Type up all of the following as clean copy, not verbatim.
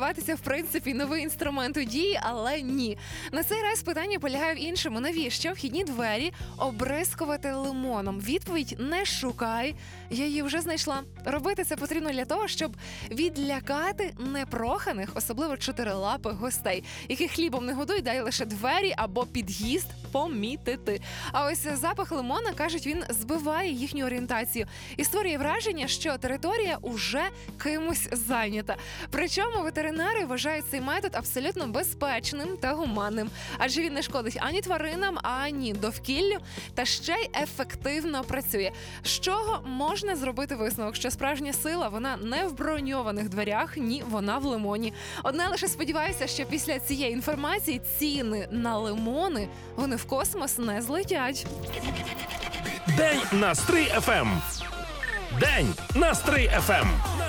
з'являтися, в принципі, новий інструмент у дії, але ні. На цей раз питання полягає в іншому. Навіщо вхідні двері обрискувати лимоном? Відповідь – не шукай. Я її вже знайшла. Робити це потрібно для того, щоб відлякати непроханих, особливо чотирилапих гостей, яких хлібом не годуй, дай лише двері або під'їзд помітити. А ось запах лимона, кажуть, він збиває їхню орієнтацію і створює враження, що територія уже кимось зайнята. Причому ветеринари вважають цей метод абсолютно безпечним та гуманним, адже він не шкодить ані тваринам, ані довкіллю, та ще й ефективно працює. З чого можна зробити висновок, що справжня сила, вона не в броньованих дверях, ні, вона в лимоні. Одне лише сподіваюся, що після цієї інформації ціни на лимони, вони в космос не злетять. День на Стрий ФМ. День на Стрий ФМ.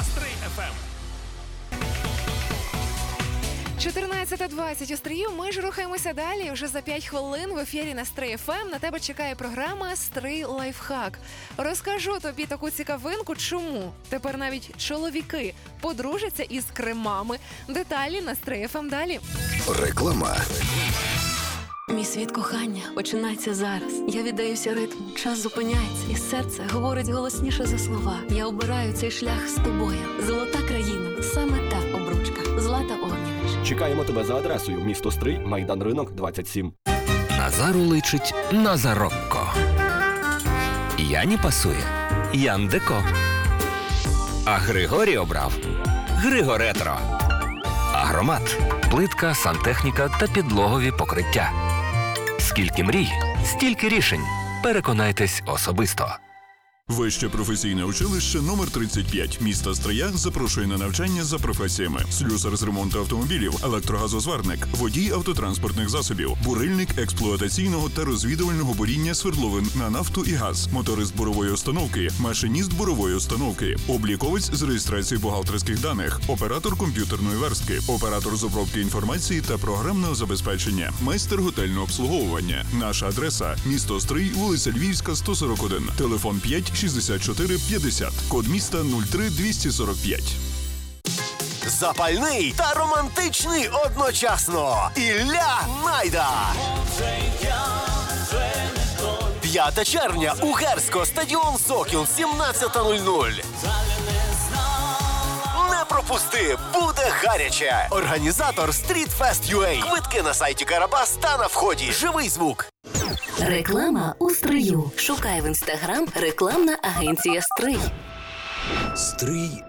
14:20 у Стрию. Ми ж рухаємося далі. Вже за 5 хвилин в ефірі на Стрий ФМ на тебе чекає програма «Стрий лайфхак». Розкажу тобі таку цікавинку, чому тепер навіть чоловіки подружаться із кремами. Деталі на Стрий ФМ далі. Реклама. Мій світ кохання починається зараз. Я віддаюся ритму, час зупиняється, і серце говорить голосніше за слова. Я обираю цей шлях з тобою. Золота країна, саме та обручка. Злата Огнєвіч. Чекаємо тебе за адресою: місто Стрий, Майдан Ринок, 27. Назару личить Назарокко. Яні пасує Ян Деко. А Григорій обрав Григоретро. Агромат. Плитка, сантехніка та підлогові покриття. Скільки мрій, стільки рішень. Переконайтесь особисто. Вище професійне училище номер 35 міста Стрия запрошує на навчання за професіями: слюсар з ремонту автомобілів, електрогазозварник, водій автотранспортних засобів, бурильник експлуатаційного та розвідувального буріння свердловин на нафту і газ, моторист бурової установки, машиніст бурової установки, обліковець з реєстрації бухгалтерських даних, оператор комп'ютерної верстки, оператор з обробки інформації та програмного забезпечення, майстер готельного обслуговування. Наша адреса – місто Стрий, вулиця Львівська, 141, телефон 5 64 50, код міста 03245. Запальний та романтичний одночасно. Ілля Найда. 5 червня, Угерсько, стадіон «Сокіл», 17:00. Не пропусти, буде гаряче. Організатор Street Fest UA. Квитки на сайті Карабас та на вході. Живий звук. Реклама у Стрию. Шукай в Інстаграм рекламна агенція «Стрий». Стрий